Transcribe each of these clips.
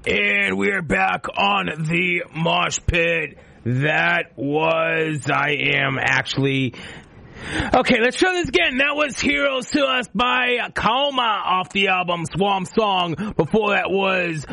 And we're back on the Mosh Pit. Okay, let's try this again. That was Heroes to Us by Kaoma off the album Swamp Song. Before that was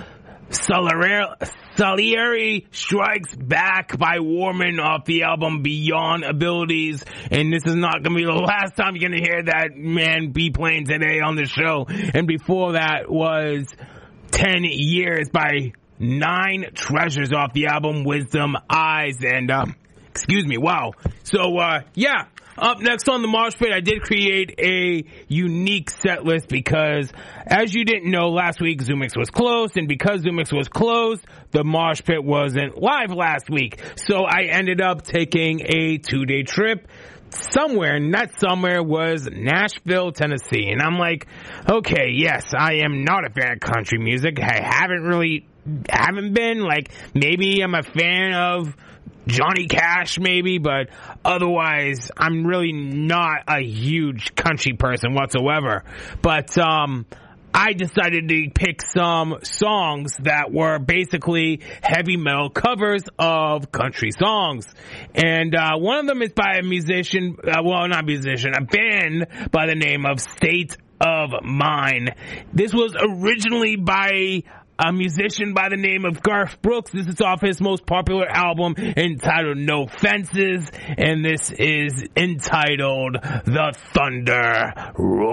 Salieri Strikes Back by Warman off the album Beyond Abilities. And this is not going to be the last time you're going to hear that man be playing today on the show. And before that was 10 Years by Nine Treasures off the album Wisdom Eyes. And, wow. So, up next on the Mosh Pit, I did create a unique set list because, as you didn't know, last week ZooMix was closed, and because ZooMix was closed, the Mosh Pit wasn't live last week. So I ended up taking a 2-day trip somewhere, and that somewhere was Nashville, Tennessee. And I'm like, okay, yes, I am not a fan of country music. I haven't been. Like, maybe I'm a fan of Johnny Cash, maybe, but otherwise, I'm really not a huge country person whatsoever. But, I decided to pick some songs that were basically heavy metal covers of country songs. And one of them is by a musician, a band by the name of State of Mind. This was originally by a musician by the name of Garth Brooks. This is off his most popular album entitled No Fences, and this is entitled The Thunder Roar.